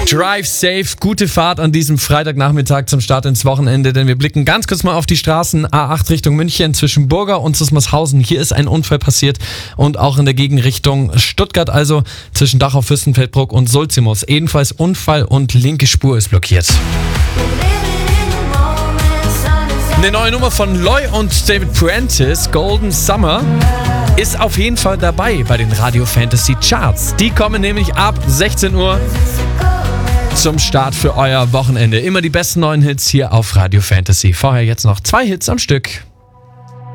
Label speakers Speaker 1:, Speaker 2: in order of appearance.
Speaker 1: Drive safe, gute Fahrt an diesem Freitagnachmittag zum Start ins Wochenende, denn wir blicken ganz kurz mal auf die Straßen A8 Richtung München zwischen Burger und Susmarshausen. Hier ist ein Unfall passiert und auch in der Gegenrichtung Stuttgart, also zwischen Dachau, Fürstenfeldbruck und Sulzimus. Ebenfalls Unfall und linke Spur ist blockiert. Eine neue Nummer von Loy und David Prentice, Golden Summer, ist auf jeden Fall dabei bei den Radio Fantasy Charts. Die kommen nämlich ab 16 Uhr zum Start für euer Wochenende. Immer die besten neuen Hits hier auf Radio Fantasy. Vorher jetzt noch 2 Hits am Stück.